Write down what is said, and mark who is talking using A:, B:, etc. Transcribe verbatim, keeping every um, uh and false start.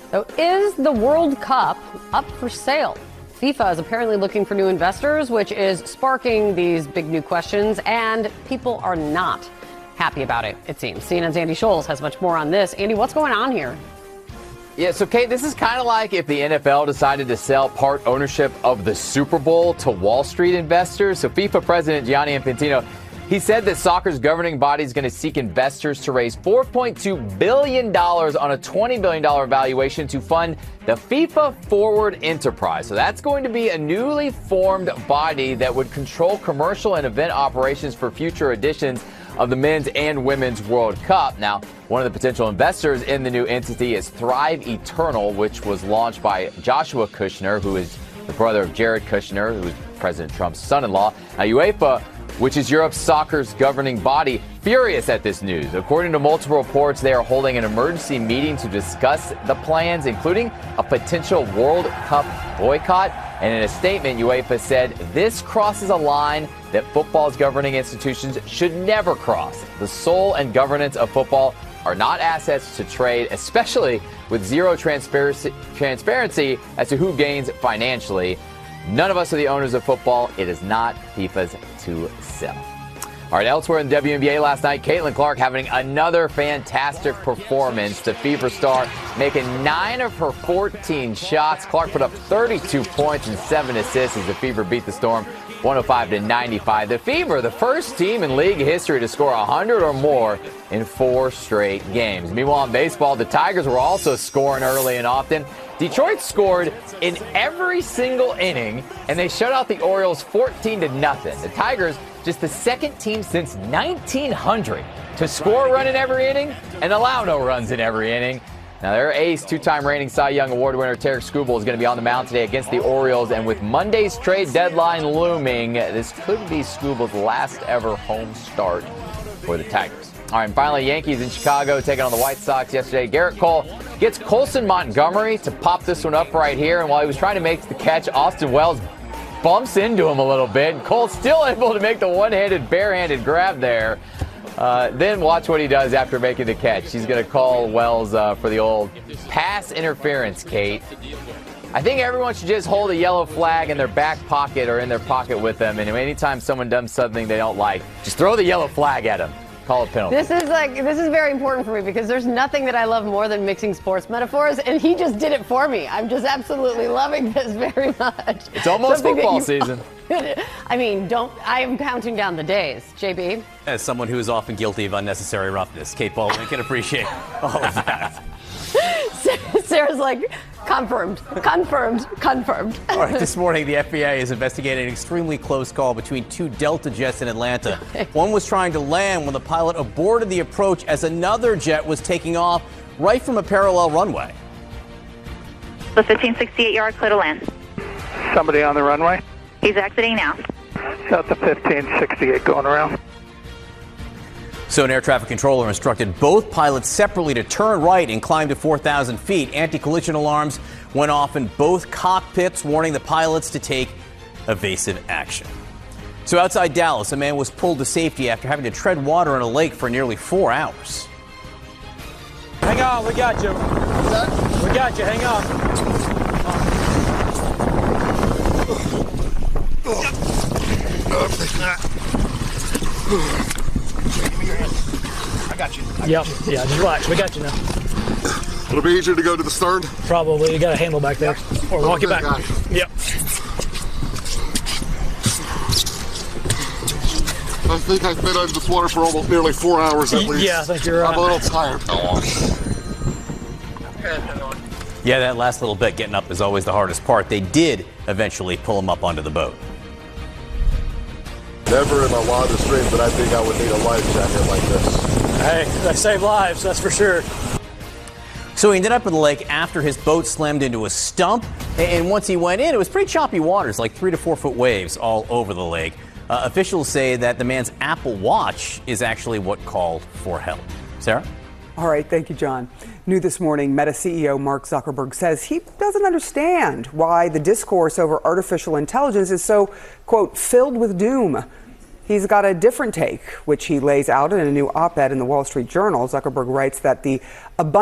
A: So is the World Cup up for sale? FIFA is apparently looking for new investors, which is sparking these big new questions, and people are not happy about it, it seems. C N N's Andy Scholes has much more on this. Andy, what's going on here?
B: Yeah, so Kate, this is kind of like if the N F L decided to sell part ownership of the Super Bowl to Wall Street investors. So FIFA President Gianni Infantino, he said that soccer's governing body is going to seek investors to raise four point two billion dollars on a twenty billion dollars valuation to fund the FIFA Forward enterprise. So that's going to be a newly formed body that would control commercial and event operations for future editions of the men's and women's World Cup. Now, one of the potential investors in the new entity is Thrive Eternal, which was launched by Joshua Kushner, who is the brother of Jared Kushner, who is President Trump's son-in-law. Now, UEFA, which is Europe's soccer's governing body, furious at this news. According to multiple reports, they are holding an emergency meeting to discuss the plans, including a potential World Cup boycott. And in a statement, UEFA said this crosses a line that football's governing institutions should never cross. The soul and governance of football are not assets to trade, especially with zero transparency, transparency as to who gains financially. None of us are the owners of football. It is not FIFA's to sell. All right, elsewhere in the W N B A last night, Caitlin Clark having another fantastic performance. The Fever star making nine of her fourteen shots. Clark put up thirty-two points and seven assists as the Fever beat the Storm one oh five to ninety-five. The Fever, the first team in league history to score one hundred or more in four straight games. Meanwhile, in baseball, the Tigers were also scoring early and often. Detroit scored in every single inning, and they shut out the Orioles fourteen to nothing. The Tigers, just the second team since nineteen hundred to score a run in every inning and allow no runs in every inning. Now, their ace, two-time reigning Cy Young Award winner Tarek Skubal is going to be on the mound today against the Orioles, and with Monday's trade deadline looming, this could be Skubal's last ever home start for the Tigers. All right, and finally, Yankees in Chicago taking on the White Sox yesterday. Garrett Cole gets Colson Montgomery to pop this one up right here, and while he was trying to make the catch, Austin Wells bumps into him a little bit. Cole's still able to make the one-handed, barehanded grab there. Uh, then watch what he does after making the catch. He's going to call Wells uh, for the old pass interference, Kate. I think everyone should just hold a yellow flag in their back pocket or in their pocket with them, and anytime someone does something they don't like, just throw the yellow flag at them. Call a penalty.
A: This is like this is very important for me because there's nothing that I love more than mixing sports metaphors, and he just did it for me. I'm just absolutely loving this very much.
B: It's almost
A: Something
B: football
A: you,
B: season.
A: I mean, don't. I am counting down the days. J B.
C: As someone who is often guilty of unnecessary roughness, Kate Baldwin can appreciate all of that.
A: Sarah's like, confirmed, confirmed, confirmed.
C: All right, this morning the F B I is investigating an extremely close call between two Delta jets in Atlanta. One was trying to land when the pilot aborted the approach as another jet was taking off right from a parallel runway.
D: The fifteen sixty-eight yard clear to land.
E: Somebody on the runway?
D: He's exiting now.
E: That's the fifteen sixty-eight going around.
C: So an air traffic controller instructed both pilots separately to turn right and climb to four thousand feet. Anti-collision alarms went off in both cockpits, warning the pilots to take evasive action. So outside Dallas, a man was pulled to safety after having to tread water in a lake for nearly four hours.
F: Hang on, we got you. We got you, hang on.
E: I got you. I
F: Yep,
E: got you.
F: yeah, just relax. We got you now.
G: It'll be easier to go to the stern?
F: Probably. You got a handle back there. Or walk it back. Yep.
G: I think I've been under this water for almost nearly four hours at least.
F: Yeah, I think you're right.
G: I'm a little tired.
C: Yeah, that last little bit getting up is always the hardest part. They did eventually pull him up onto the boat.
G: Never in my wildest dreams that I think I would need a life jacket like this.
F: Hey, they save lives, that's for sure.
C: So he ended up in the lake after his boat slammed into a stump. And once he went in, it was pretty choppy waters, like three to four foot waves all over the lake. Uh, officials say that the man's Apple Watch is actually what called for help. Sarah?
H: All right, thank you, John. New this morning, Meta C E O Mark Zuckerberg says he doesn't understand why the discourse over artificial intelligence is so, quote, filled with doom. He's got a different take, which he lays out in a new op-ed in the Wall Street Journal. Zuckerberg writes that the abundance